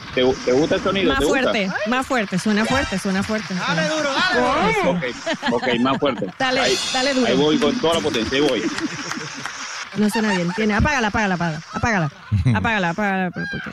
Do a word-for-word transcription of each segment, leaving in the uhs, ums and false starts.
¿Te, te gusta el sonido? Más ¿Te fuerte, gusta? más fuerte, suena fuerte, suena fuerte. Dale duro, dale duro. Okay, ok, más fuerte. Dale, ahí, dale duro. Ahí voy con toda la potencia, ahí voy. No suena bien. Tiene, apágala, apágala, apágala. Apágala, apágala, apágala.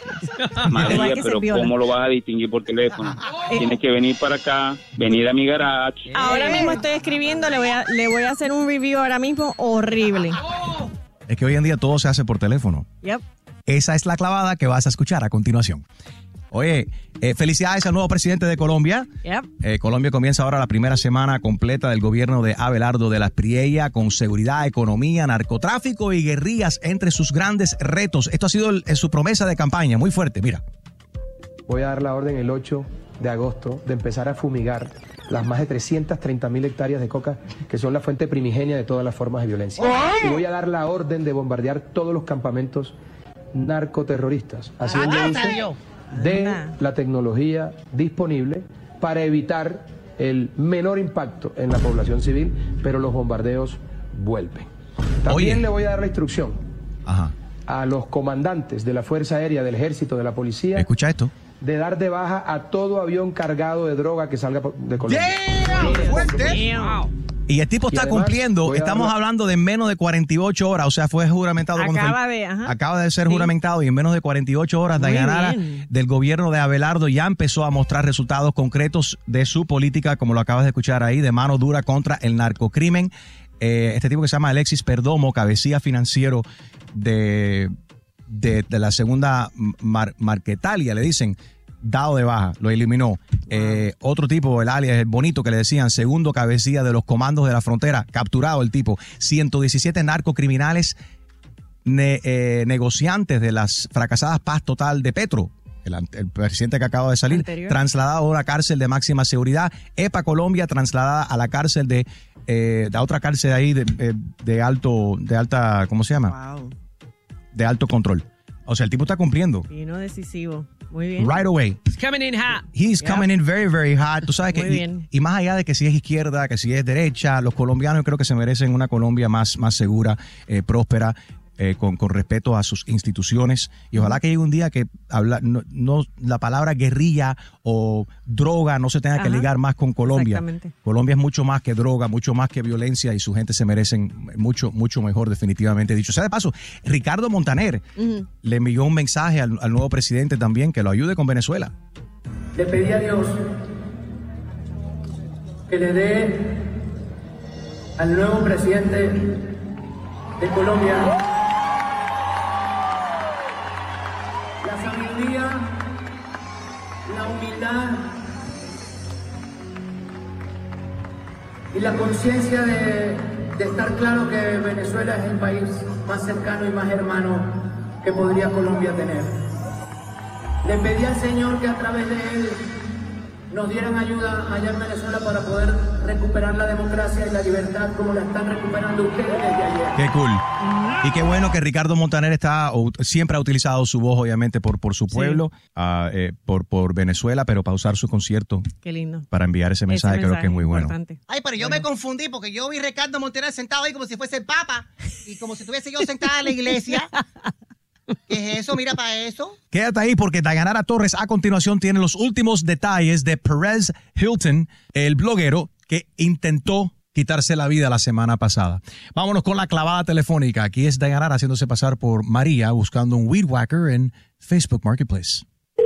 María, pero ¿cómo lo vas a distinguir por teléfono? Tienes que venir para acá, venir a mi garage. Ahora mismo estoy escribiendo, le voy a, le voy a hacer un review ahora mismo horrible. Es que hoy en día todo se hace por teléfono. Yep. Esa es la clavada que vas a escuchar a continuación. Oye, eh, felicidades al nuevo presidente de Colombia. Yep. Eh, Colombia comienza ahora la primera semana completa del gobierno de Abelardo de la Espriella con seguridad, economía, narcotráfico y guerrillas entre sus grandes retos. Esto ha sido el, su promesa de campaña, muy fuerte, mira. Voy a dar la orden el ocho de agosto de empezar a fumigar las más de trescientas treinta mil hectáreas de coca que son la fuente primigenia de todas las formas de violencia. Y voy a dar la orden de bombardear todos los campamentos narcoterroristas, haciendo uso de la tecnología disponible para evitar el menor impacto en la población civil, pero los bombardeos vuelven. También Oye. le voy a dar la instrucción Ajá. a los comandantes de la Fuerza Aérea, del Ejército, de la Policía. Escucha esto. De dar de baja a todo avión cargado de droga que salga de Colombia. ¡Damn! ¡Fuerte! Wow. Y el tipo está además, cumpliendo, estamos darle... hablando de menos de cuarenta y ocho horas, o sea, fue juramentado. Acaba fue, de, ajá. acaba de ser sí. juramentado y en menos de cuarenta y ocho horas Dayanara del gobierno de Abelardo ya empezó a mostrar resultados concretos de su política, como lo acabas de escuchar ahí, de mano dura contra el narcocrimen. Eh, este tipo que se llama Alexis Perdomo, cabecilla financiero de, de, de la segunda Mar, Marquetalia, le dicen, dado de baja, lo eliminó. Wow. Eh, otro tipo, el alias, el bonito que le decían, segundo cabecilla de los comandos de la frontera, capturado el tipo. ciento diecisiete narcocriminales ne, eh, negociantes de las fracasadas paz total de Petro, el, el presidente que acaba de salir, Anterior. trasladado a una cárcel de máxima seguridad. EPA Colombia trasladada a la cárcel de, eh, de otra cárcel ahí de, de, de alto, de alta, ¿cómo se llama? Wow. De alto control. O sea, el tipo está cumpliendo. Y no decisivo. Muy bien. Right away. He's coming in hot. He's yeah. coming in very, very hot. Tú sabes Muy que, bien. Y, y más allá de que si es izquierda, que si es derecha, los colombianos creo que se merecen una Colombia más, más segura, eh, próspera, eh, con, con respeto a sus instituciones. Y ojalá que llegue un día que habla, no, no, la palabra guerrilla o droga no se tenga Ajá. que ligar más con Colombia. Colombia es mucho más que droga, mucho más que violencia y su gente se merecen mucho, mucho mejor, definitivamente dicho. O sea, de paso, Ricardo Montaner uh-huh. le envió un mensaje al, al nuevo presidente también que lo ayude con Venezuela. Le pedí a Dios que le dé al nuevo presidente de Colombia la sabiduría, la humildad y la conciencia de, de estar claro que Venezuela es el país más cercano y más hermano que podría Colombia tener. Le pedí al Señor que a través de él nos dieran ayuda allá en Venezuela para poder recuperar la democracia y la libertad como la están recuperando ustedes desde ayer. Qué cool. Y qué bueno que Ricardo Montaner está siempre ha utilizado su voz, obviamente, por, por su pueblo, sí. uh, eh, por, por Venezuela, pero para usar su concierto. Qué lindo. Para enviar ese mensaje, ese mensaje creo que es muy importante. bueno. Ay, pero yo bueno. me confundí porque yo vi a Ricardo Montaner sentado ahí como si fuese el Papa y como si estuviese yo sentada en la iglesia. ¿Qué es eso? Mira para eso. Quédate ahí porque Dayanara Torres a continuación tiene los últimos detalles de Perez Hilton, el bloguero que intentó quitarse la vida la semana pasada. Vámonos con la clavada telefónica. Aquí es Dayanara haciéndose pasar por María buscando un weed whacker en Facebook Marketplace.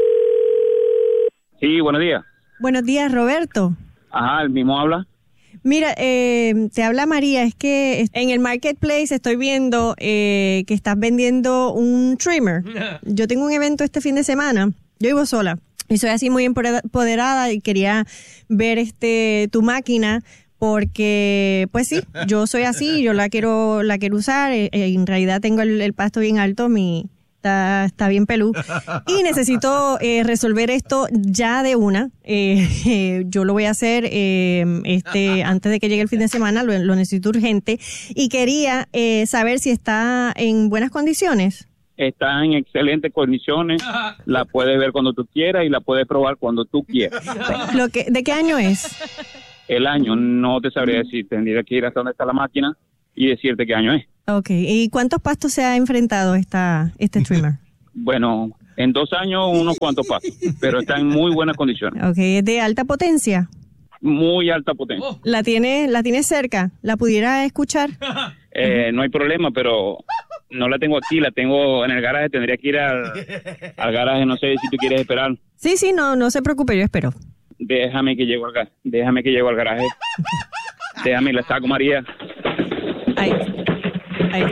Sí, buenos días. Buenos días, Roberto. Ajá, el mismo habla. Mira, eh, te habla María, es que en el Marketplace estoy viendo eh, que estás vendiendo un trimmer. Yo tengo un evento este fin de semana, yo vivo sola y soy así muy empoderada y quería ver este tu máquina porque, pues sí, yo soy así, yo la quiero la quiero usar, eh, en realidad tengo el, el pasto bien alto, mi... Está, está bien pelú. Y necesito eh, resolver esto ya de una. Eh, eh, yo lo voy a hacer eh, este antes de que llegue el fin de semana, lo, lo necesito urgente. Y quería eh, saber si está en buenas condiciones. Está en excelentes condiciones. La puedes ver cuando tú quieras y la puedes probar cuando tú quieras. Lo que, ¿de qué año es? El año no te sabría decir. Tendría que ir hasta donde está la máquina y decirte qué año es. Ok, ¿y cuántos pastos se ha enfrentado esta este trimmer? Bueno, En dos años unos cuantos pasos, pero está en muy buenas condiciones. Ok, ¿es de alta potencia? Muy alta potencia. ¿La tiene, la tiene cerca? ¿La pudiera escuchar? Eh, no hay problema, pero no la tengo aquí, la tengo en el garaje. Tendría que ir al, al garaje, no sé si tú quieres esperar. Sí, sí, no, no se preocupe, yo espero. Déjame que llego al garaje. Déjame que llego al garaje. Déjame, la saco, María. Ahí. Ahí.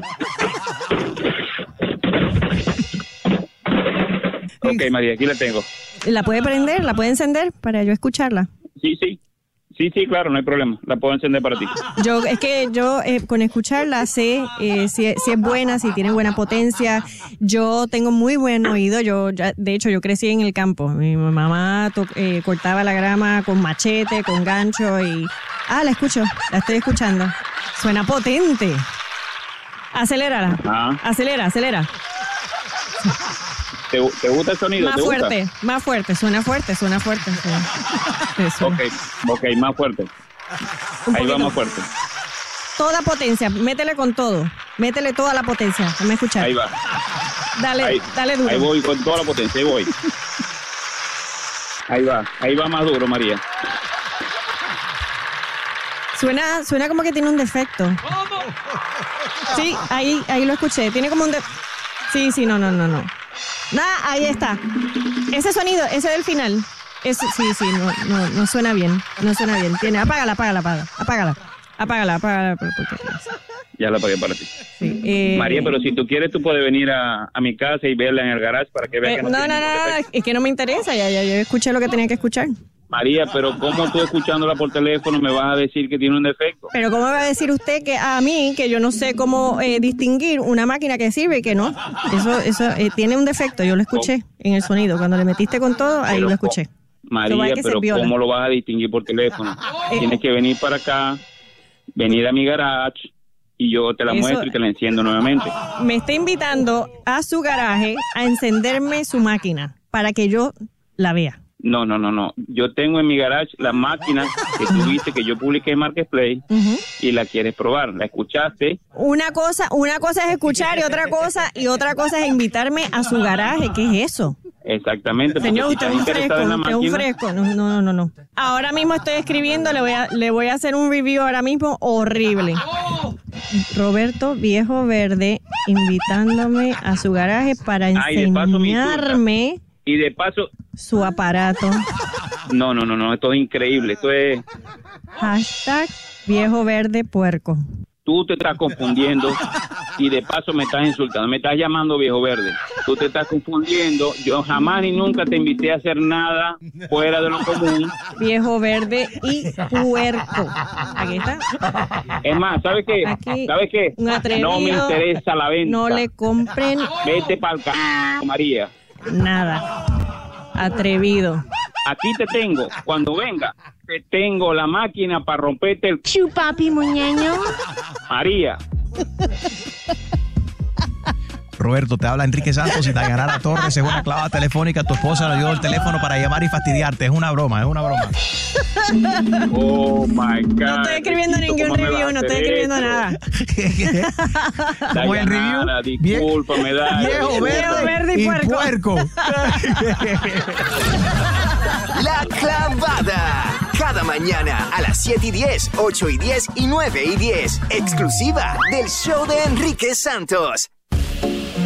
Ok, María, aquí la tengo. ¿La puede prender? ¿La puede encender para yo escucharla? Sí, sí. Sí, sí, claro, no hay problema. La puedo encender para ti. Yo, es que yo eh, con escucharla sé eh, si, si es buena, si tiene buena potencia. Yo tengo muy buen oído. Yo, ya, de hecho, yo crecí en el campo. Mi mamá to, eh, cortaba la grama con machete, con gancho y... Ah, la escucho. La estoy escuchando. Suena potente. Acelérala. Ah. Acelera, acelera. ¿Te, ¿Te gusta el sonido? Más ¿Te fuerte, gusta? más fuerte. Suena fuerte, suena fuerte. Suena. Sí, suena. Ok, ok, más fuerte. Un Ahí va poquito. más fuerte. Toda potencia, métele con todo. Métele toda la potencia. Déjame escuchar. Ahí va. Dale, Ahí, dale duro. Ahí voy con toda la potencia, ahí voy. Ahí va, ahí va más duro, María. Suena, suena como que tiene un defecto. Sí, ahí, ahí lo escuché. Tiene como un de... Sí, sí, no, no, no, no. Nada, ahí está. Ese sonido, ese del final. Ese, sí, sí, no, no, no suena bien. No suena bien. Tiene, apágala, apágala, apágala. Apágala, apágala, apágala. Ya la apagué para ti. Sí, eh, María, pero si tú quieres, tú puedes venir a, a mi casa y verla en el garage para que veas eh, que no, no, no, tiene no, ningún no, defecto. es que no me interesa. Ya, ya, yo escuché lo que tenía que escuchar. María, pero ¿cómo tú escuchándola por teléfono me vas a decir que tiene un defecto? Pero ¿cómo me va a decir usted que a mí, que yo no sé cómo eh, distinguir una máquina que sirve y que no? Eso eso eh, tiene un defecto, yo lo escuché en el sonido. Cuando le metiste con todo, ahí Pero, lo escuché. María, que se pero viola. ¿cómo lo vas a distinguir por teléfono? Eh. Tienes que venir para acá, venir a mi garage y yo te la Eso- muestro y te la enciendo nuevamente. Me está invitando a su garaje a encenderme su máquina para que yo la vea. No, no, no, no. Yo tengo en mi garage la máquina que tú viste que yo publiqué en Marketplace Uh-huh. y la quieres probar. La escuchaste. Una cosa, una cosa es escuchar y otra cosa y otra cosa es invitarme a su garaje. ¿Qué es eso? Exactamente. porque Señor, si usted es estás un fresco, interesada en la usted es un máquina, fresco. No, no, no, no. Ahora mismo estoy escribiendo, le voy a, le voy a hacer un review ahora mismo horrible. Roberto Viejo Verde invitándome a su garaje para Ay, de paso me insulta. enseñarme y de paso, su aparato. no, no, no, no, esto es increíble. Esto es, Hashtag Viejo Verde Puerco. tú te estás confundiendo y de paso me estás insultando. Me estás llamando viejo verde. Tú te estás confundiendo. Yo jamás ni nunca te invité a hacer nada fuera de lo común. Viejo Verde y Puerco. Aquí está. Es más, ¿sabes qué? Aquí, ¿Sabes qué? un atrevido. No me interesa la venta. No le compren Vete para el c***, María. nada. Atrevido. Aquí te tengo. Cuando venga, te tengo la máquina para romperte el c***, Chupapi muñeño. María. Roberto, te habla Enrique Santos y Dayanara Torres. Es una clavada telefónica. Tu esposa le dio el teléfono para llamar y fastidiarte. Es una broma, es una broma. Oh, my God. No estoy escribiendo Riquito, ningún ¿cómo me review, vas a no estoy hacer escribiendo esto? nada. Como el Dayanara, review. discúlpame, Dayanara. Viejo verde, Viejo verde y y puerco. puerco. La Clavada. Cada mañana a las siete y diez, ocho y diez y nueve y diez. Exclusiva del show de Enrique Santos.